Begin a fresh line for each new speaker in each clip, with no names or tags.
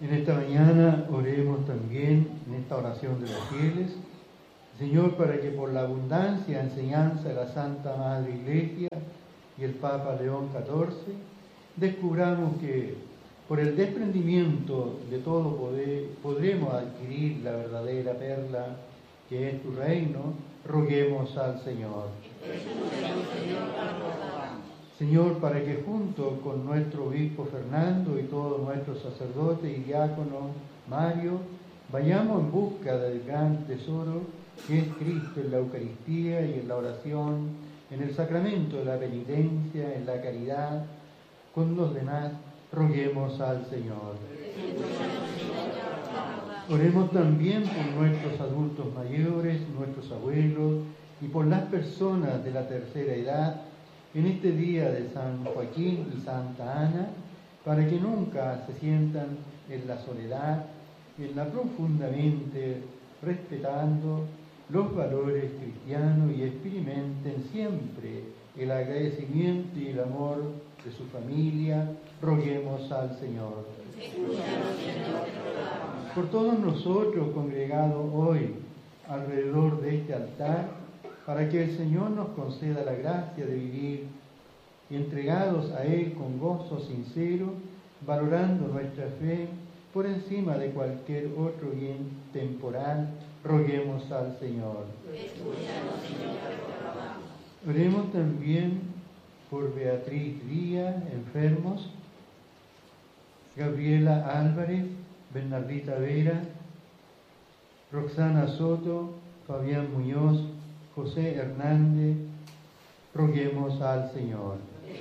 En esta mañana oremos también en esta oración de los fieles, Señor, para que por la abundancia enseñanza de la Santa Madre Iglesia y el Papa León XIV, descubramos que por el desprendimiento de todo poder podremos adquirir la verdadera perla que es tu reino. Roguemos al Señor. Señor, para que junto con nuestro obispo Fernando y todos nuestros sacerdotes y diáconos Mario, vayamos en busca del gran tesoro que es Cristo en la Eucaristía y en la oración, en el sacramento de la penitencia, en la caridad, con los demás. Roguemos al Señor. Oremos también por nuestros adultos mayores, nuestros abuelos y por las personas de la tercera edad en este día de San Joaquín y Santa Ana, para que nunca se sientan en la soledad, en la profundamente respetando los valores cristianos y experimenten siempre el agradecimiento y el amor de su familia. Roguemos al Señor. Por todos nosotros congregados hoy alrededor de este altar, para que el Señor nos conceda la gracia de vivir entregados a Él con gozo sincero, valorando nuestra fe por encima de cualquier otro bien temporal. Roguemos al Señor. Oremos también por Beatriz Díaz, enfermos, Gabriela Álvarez, Bernardita Vera, Roxana Soto, Fabián Muñoz, José Hernández. Roguemos al Señor.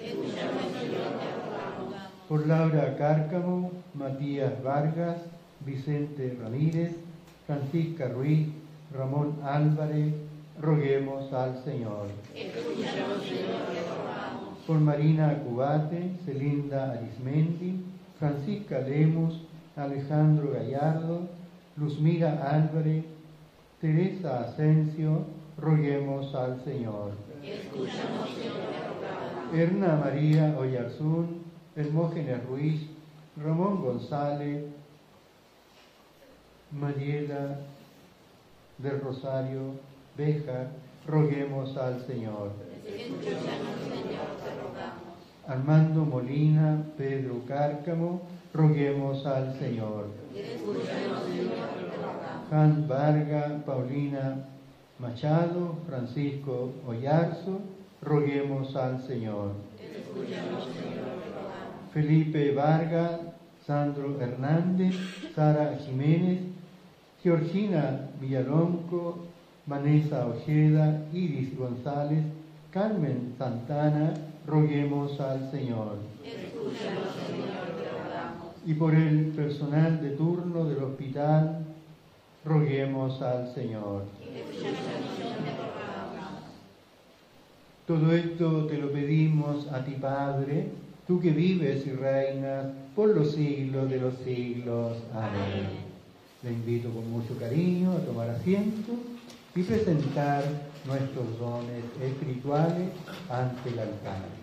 Por Laura Cárcamo, Matías Vargas, Vicente Ramírez, Francisca Ruiz, Ramón Álvarez. Roguemos al Señor. Por Marina Cubate, Celinda Arismendi, Francisca Lemus, Alejandro Gallardo, Luzmila Álvarez, Teresa Asensio. Roguemos al Señor. Erna María Oyarzún, Hermógenes Ruiz, Ramón González, Mariela del Rosario Béjar. Roguemos al Señor. Armando Molina, Pedro Cárcamo. Roguemos al Señor. Jan Varga, Paulina Machado, Francisco Oyarzo. Roguemos al Señor. Felipe Vargas, Sandro Hernández, Sara Jiménez, Georgina Villalonco, Vanessa Ojeda, Iris González, Carmen Santana. Roguemos al Señor. Y por el personal de turno del hospital, roguemos al Señor. Todo esto te lo pedimos a ti, Padre, tú que vives y reinas por los siglos de los siglos. Amén. Le invito con mucho cariño a tomar asiento y presentar nuestros dones espirituales ante el altar.